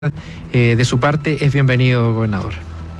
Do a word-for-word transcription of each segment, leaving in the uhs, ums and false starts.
Eh, de su parte es bienvenido, gobernador.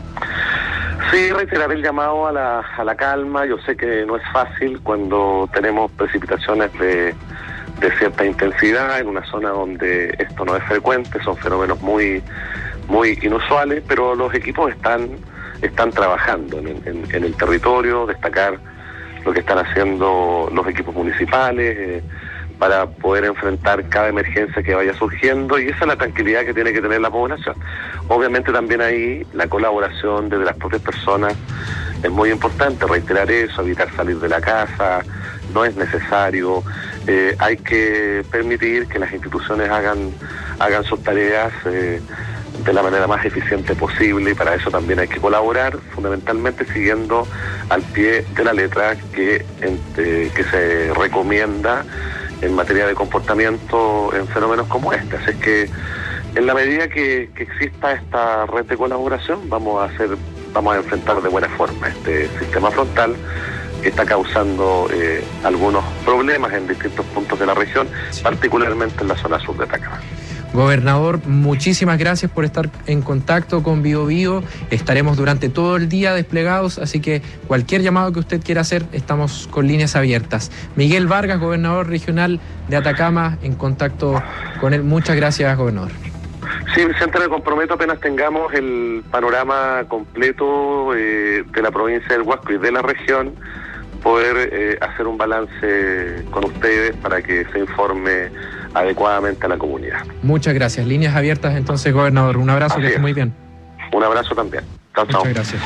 Sí, reiterar el llamado a la, a la calma. Yo sé que no es fácil cuando tenemos precipitaciones de, de cierta intensidad en una zona donde esto no es frecuente, son fenómenos muy, muy inusuales, pero los equipos están, están trabajando en, en, en el territorio, destacar lo que están haciendo los equipos municipales, eh, para poder enfrentar cada emergencia que vaya surgiendo, y esa es la tranquilidad que tiene que tener la población. Obviamente también ahí la colaboración desde las propias personas es muy importante, reiterar eso, evitar salir de la casa, no es necesario, eh, hay que permitir que las instituciones hagan, hagan sus tareas eh, de la manera más eficiente posible, y para eso también hay que colaborar, fundamentalmente siguiendo al pie de la letra que, eh, que se recomienda en materia de comportamiento en fenómenos como este. Así es que en la medida que, que exista esta red de colaboración, vamos a hacer, vamos a enfrentar de buena forma este sistema frontal que está causando eh, algunos problemas en distintos puntos de la región, sí, particularmente en la zona sur de Atacama. Gobernador, muchísimas gracias por estar en contacto con Bio Bio. Estaremos durante todo el día desplegados, así que cualquier llamado que usted quiera hacer, estamos con líneas abiertas. Miguel Vargas, gobernador regional de Atacama, en contacto con él. Muchas gracias, gobernador. Sí, Vicente, me comprometo apenas tengamos el panorama completo eh, de la provincia del Huasco y de la región, poder eh, hacer un balance con ustedes para que se informe adecuadamente a la comunidad. Muchas gracias. Líneas abiertas entonces, gobernador. Un abrazo, Así que esté muy bien. Un abrazo también. Chao, chao. Muchas gracias.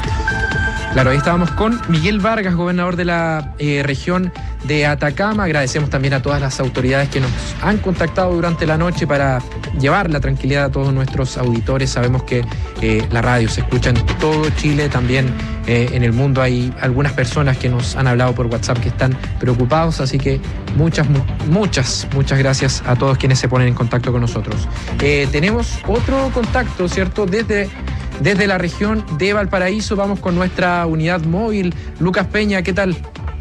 Claro, ahí estábamos con Miguel Vargas, gobernador de la eh, región de Atacama. Agradecemos también a todas las autoridades que nos han contactado durante la noche para llevar la tranquilidad a todos nuestros auditores. Sabemos que eh, la radio se escucha en todo Chile, también eh, en el mundo hay algunas personas que nos han hablado por WhatsApp que están preocupados, así que muchas, mu- muchas, muchas gracias a todos quienes se ponen en contacto con nosotros. Eh, tenemos otro contacto, ¿cierto? Desde... Desde la región de Valparaíso vamos con nuestra unidad móvil. Lucas Peña, ¿qué tal?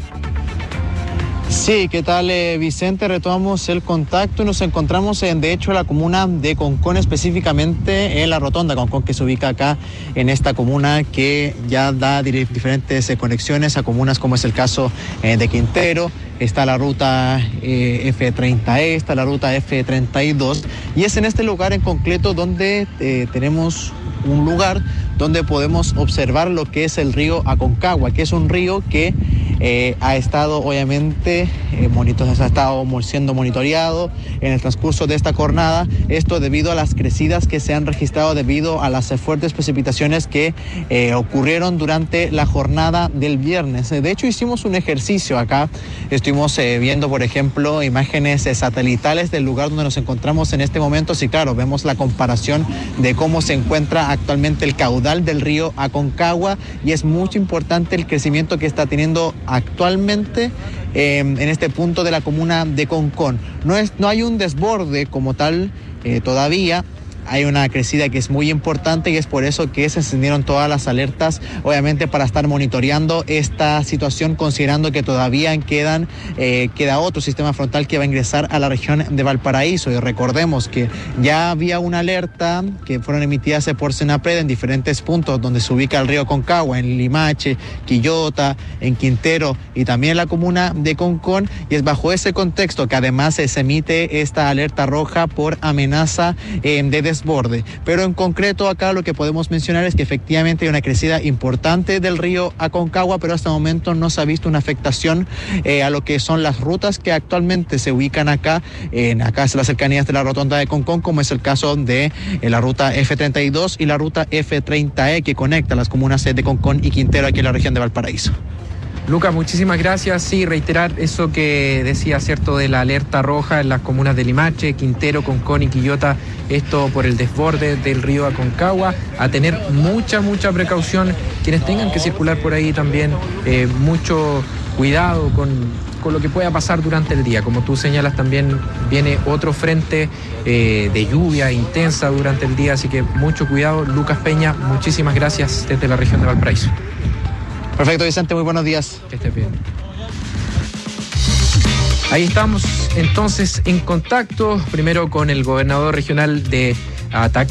Sí, ¿qué tal, eh, Vicente? Retomamos el contacto y nos encontramos en, de hecho, la comuna de Concón, específicamente en la rotonda Concón, que se ubica acá en esta comuna, que ya da dire- diferentes eh, conexiones a comunas como es el caso eh, de Quintero. Está la ruta eh, F treinta E, está la ruta F treinta y dos, y es en este lugar en concreto donde eh, tenemos un lugar donde podemos observar lo que es el río Aconcagua, que es un río que eh, ha estado obviamente eh, monitor, ha estado siendo monitoreado en el transcurso de esta jornada, esto debido a las crecidas que se han registrado debido a las fuertes precipitaciones que eh, ocurrieron durante la jornada del viernes. De hecho, hicimos un ejercicio acá, estuvimos eh, viendo, por ejemplo, imágenes eh, satelitales del lugar donde nos encontramos en este momento. Sí, claro, vemos la comparación de cómo se encuentra actualmente el caudal del río Aconcagua, y es mucho importante el crecimiento que está teniendo actualmente eh, en este punto de la comuna de Concón. No es, no hay un desborde como tal eh, todavía. Hay una crecida que es muy importante, y es por eso que se encendieron todas las alertas, obviamente para estar monitoreando esta situación, considerando que todavía quedan, eh, queda otro sistema frontal que va a ingresar a la región de Valparaíso. Y recordemos que ya había una alerta que fueron emitidas por Senapred en diferentes puntos donde se ubica el río Aconcagua, en Limache, Quillota, en Quintero y también en la comuna de Concón, y es bajo ese contexto que además se emite esta alerta roja por amenaza eh, de desborde. Pero en concreto acá lo que podemos mencionar es que efectivamente hay una crecida importante del río Aconcagua, pero hasta el momento no se ha visto una afectación eh, a lo que son las rutas que actualmente se ubican acá, en acá en las cercanías de la rotonda de Concón, como es el caso de eh, la ruta F treinta y dos y la ruta F treinta E, que conecta las comunas de Concón y Quintero aquí en la región de Valparaíso. Lucas, muchísimas gracias. Sí, reiterar eso que decía, ¿cierto?, de la alerta roja en las comunas de Limache, Quintero, Concón y Quillota, esto por el desborde del río Aconcagua. A tener mucha, mucha precaución quienes tengan que circular por ahí también, eh, mucho cuidado con, con lo que pueda pasar durante el día. Como tú señalas, también viene otro frente eh, de lluvia intensa durante el día, así que mucho cuidado. Lucas Peña, muchísimas gracias desde la región de Valparaíso. Perfecto, Vicente, muy buenos días. Que estés bien. Ahí estamos entonces en contacto, primero con el gobernador regional de Atacama.